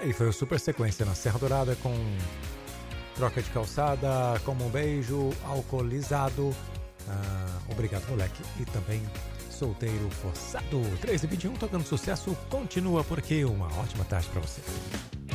Aí foi o Super Sequência na Serra Dourada com Troca de Calçada, Como um Beijo, Alcoolizado, Obrigado Moleque e também Solteiro Forçado. 13h21 tocando sucesso, continua por aqui. Uma ótima tarde pra você.